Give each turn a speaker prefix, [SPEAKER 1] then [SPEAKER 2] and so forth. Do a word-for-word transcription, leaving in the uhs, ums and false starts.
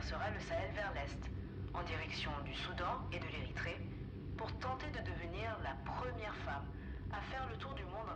[SPEAKER 1] traversera le Sahel vers l'est, en direction du Soudan et de l'Érythrée, pour tenter de devenir la première femme à faire le tour du monde